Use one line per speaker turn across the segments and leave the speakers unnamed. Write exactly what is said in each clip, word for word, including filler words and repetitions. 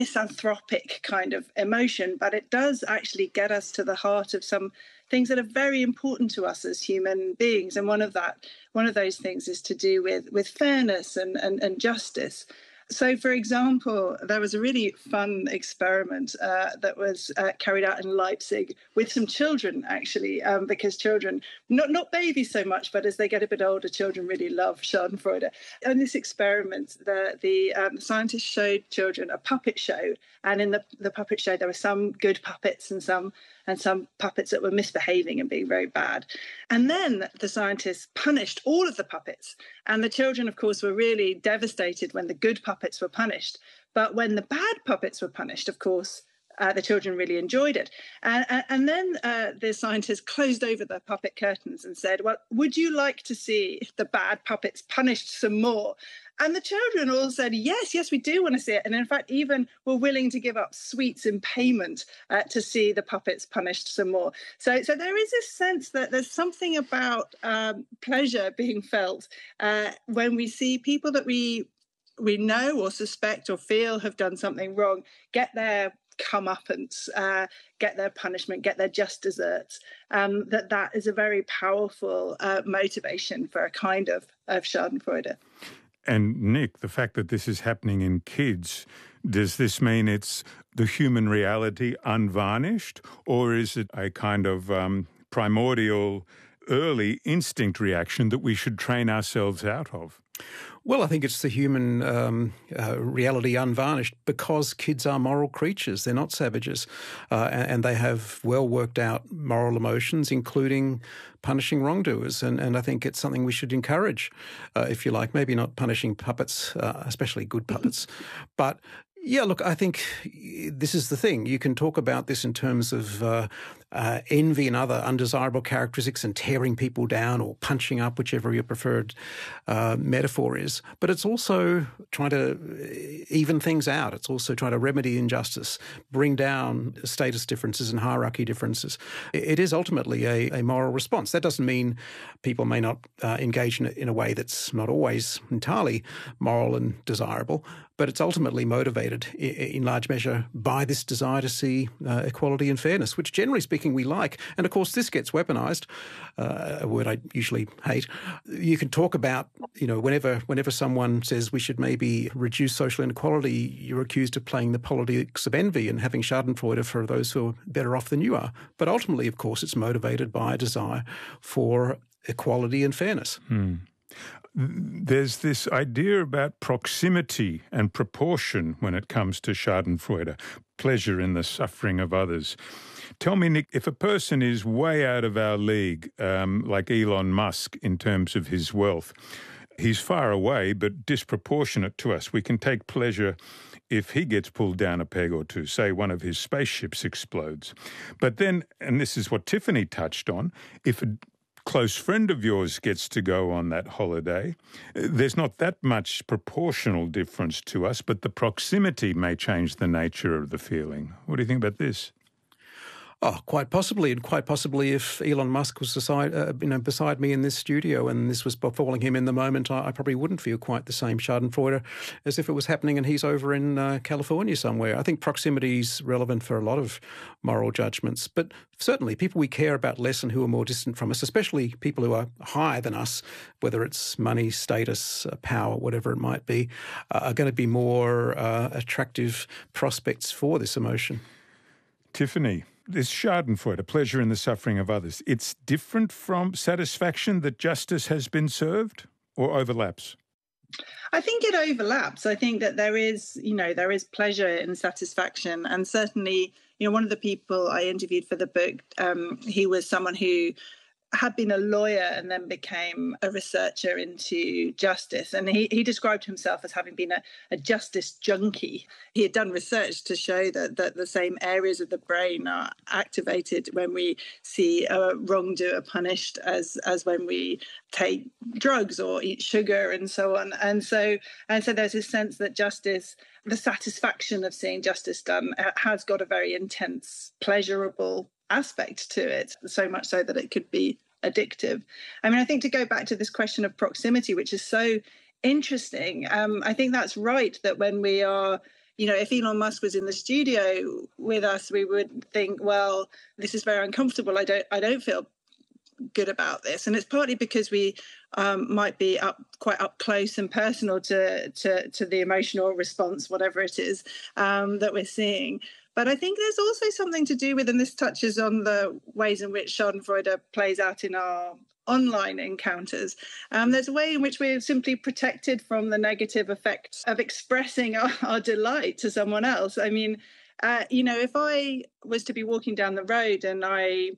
misanthropic kind of emotion, but it does actually get us to the heart of some things that are very important to us as human beings. And one of that, one of those things is to do with, with fairness and, and, and justice. So, for example, there was a really fun experiment uh, that was uh, carried out in Leipzig with some children, actually, um, because children, not, not babies so much, but as they get a bit older, children really love Schadenfreude. In this experiment, the, the um, scientists showed children a puppet show. And in the, the puppet show, there were some good puppets and some and some puppets that were misbehaving and being very bad. And then the scientists punished all of the puppets. And the children, of course, were really devastated when the good puppets were punished. But when the bad puppets were punished, of course, uh, the children really enjoyed it. And, and, and then uh, the scientists closed over the puppet curtains and said, well, would you like to see the bad puppets punished some more? And the children all said, yes, yes, we do want to see it. And in fact, even were willing to give up sweets in payment uh, to see the puppets punished some more. So, so there is this sense that there's something about um, pleasure being felt uh, when we see people that we we know or suspect or feel have done something wrong, get their comeuppance, uh, get their punishment, get their just desserts. Um, that that is a very powerful uh, motivation for a kind of, of Schadenfreude.
And Nick, the fact that this is happening in kids, does this mean it's the human reality unvarnished, or is it a kind of um, primordial, early instinct reaction that we should train ourselves out of?
Well, I think it's the human um, uh, reality unvarnished because kids are moral creatures. They're not savages. Uh, and they have well worked out moral emotions, including punishing wrongdoers. And, and I think it's something we should encourage, uh, if you like. Maybe not punishing puppets, uh, especially good puppets. But yeah, look, I think this is the thing. You can talk about this in terms of uh, uh, envy and other undesirable characteristics and tearing people down or punching up, whichever your preferred uh, metaphor is. But it's also trying to even things out. It's also trying to remedy injustice, bring down status differences and hierarchy differences. It is ultimately a, a moral response. That doesn't mean people may not uh, engage in, in a way that's not always entirely moral and desirable, but it's ultimately motivated in large measure by this desire to see uh, equality and fairness, which generally speaking we like. And of course this gets weaponised, uh, a word I usually hate. You can talk about, you know, whenever whenever someone says we should maybe reduce social inequality, you're accused of playing the politics of envy and having Schadenfreude for those who are better off than you are. But ultimately, of course, it's motivated by a desire for equality and fairness.
Hmm. There's this idea about proximity and proportion when it comes to Schadenfreude, pleasure in the suffering of others. Tell me, Nick, if a person is way out of our league, um, like Elon Musk in terms of his wealth, he's far away but disproportionate to us. We can take pleasure if he gets pulled down a peg or two, say one of his spaceships explodes. But then, and this is what Tiffany touched on, if a close friend of yours gets to go on that holiday, there's not that much proportional difference to us, but the proximity may change the nature of the feeling. What do you think about this?
Oh, quite possibly, and quite possibly if Elon Musk was beside, uh, you know, beside me in this studio and this was befalling him in the moment, I, I probably wouldn't feel quite the same Schadenfreude as if it was happening and he's over in uh, California somewhere. I think proximity is relevant for a lot of moral judgments, but certainly people we care about less and who are more distant from us, especially people who are higher than us, whether it's money, status, uh, power, whatever it might be, uh, are going to be more uh, attractive prospects for this emotion.
Tiffany, this Schadenfreude, pleasure in the suffering of others, it's different from satisfaction that justice has been served, or overlaps?
I think it overlaps. I think that there is, you know, there is pleasure in satisfaction. And certainly, you know, one of the people I interviewed for the book, um, he was someone who had been a lawyer and then became a researcher into justice. And he, he described himself as having been a, a justice junkie. He had done research to show that, that the same areas of the brain are activated when we see a wrongdoer punished as, as when we take drugs or eat sugar and so on. And so, and so there's this sense that justice, the satisfaction of seeing justice done, has got a very intense, pleasurable aspect to it, so much so that it could be addictive. I mean, I think to go back to this question of proximity, which is so interesting, um, I think that's right, that when we are you know, if Elon Musk was in the studio with us, we would think, well, this is very uncomfortable. I don't, I don't feel good about this. And it's partly because we um, might be up quite up close and personal to, to, to the emotional response, whatever it is um, that we're seeing. But I think there's also something to do with, and this touches on the ways in which Schadenfreude plays out in our online encounters. Um, there's a way in which we're simply protected from the negative effects of expressing our, our delight to someone else. I mean, uh, you know, if I was to be walking down the road and I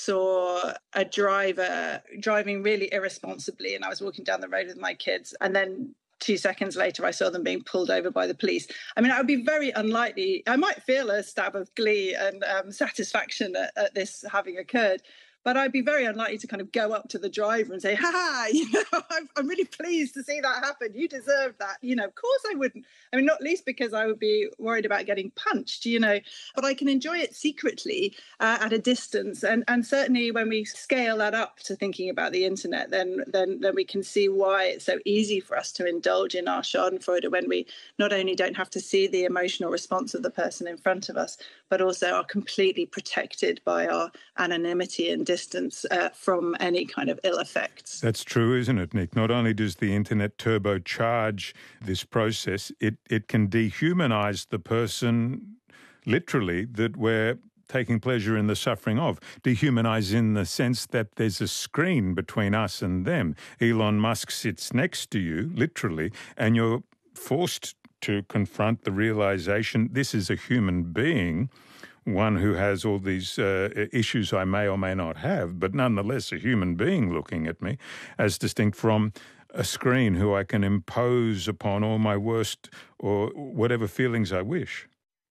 saw a driver driving really irresponsibly, and I was walking down the road with my kids, and then two seconds later I saw them being pulled over by the police, I mean, I would be very unlikely. I might feel a stab of glee and um, satisfaction at, at this having occurred, but I'd be very unlikely to kind of go up to the driver and say, ha ha, you know, I'm, I'm really pleased to see that happen. You deserve that. You know, of course I wouldn't. I mean, not least because I would be worried about getting punched, you know, but I can enjoy it secretly uh, at a distance. And and certainly when we scale that up to thinking about the internet, then, then, then we can see why it's so easy for us to indulge in our Schadenfreude when we not only don't have to see the emotional response of the person in front of us, but also are completely protected by our anonymity and distance uh, from any kind of ill effects.
That's true, isn't it, Nick? Not only does the internet turbocharge this process, it, it can dehumanize the person, literally, that we're taking pleasure in the suffering of. Dehumanize in the sense that there's a screen between us and them. Elon Musk sits next to you, literally, and you're forced to confront the realization this is a human being, one who has all these uh, issues I may or may not have, but nonetheless a human being looking at me, as distinct from a screen who I can impose upon all my worst or whatever feelings I wish.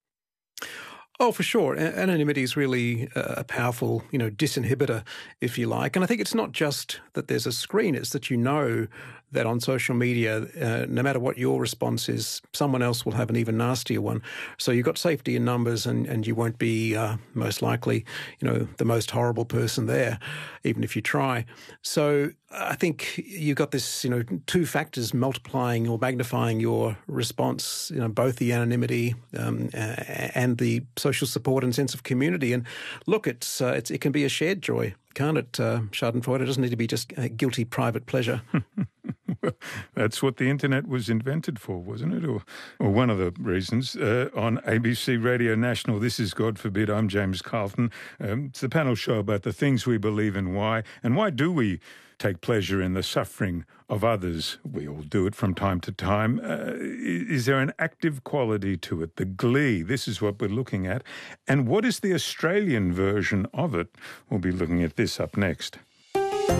Oh, for sure. Anonymity is really a powerful, you know, disinhibitor, if you like. And I think it's not just that there's a screen, it's that you know that on social media, uh, no matter what your response is, someone else will have an even nastier one. So you've got safety in numbers, and, and you won't be uh, most likely, you know, the most horrible person there, even if you try. So I think you've got this, you know, two factors multiplying or magnifying your response, you know, both the anonymity um, and the social support and sense of community. And look, it's, uh, it's it can be a shared joy, can't it, uh, Schadenfreude? It doesn't need to be just a guilty private pleasure.
Well, that's what the internet was invented for, wasn't it? Or, or one of the reasons. Uh, on A B C Radio National, this is God Forbid. I'm James Carlton. Um, it's the panel show about the things we believe in, why, and why do we take pleasure in the suffering of others? We all do it from time to time. Uh, is there an active quality to it? The glee, this is what we're looking at. And what is the Australian version of it? We'll be looking at this up next.